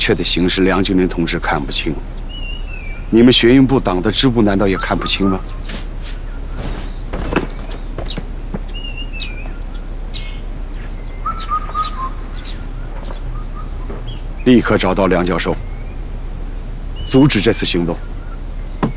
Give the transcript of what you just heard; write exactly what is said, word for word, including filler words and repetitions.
确的形势，梁军林同志看不清。你们学运部党的支部难道也看不清吗？立刻找到梁教授，阻止这次行动。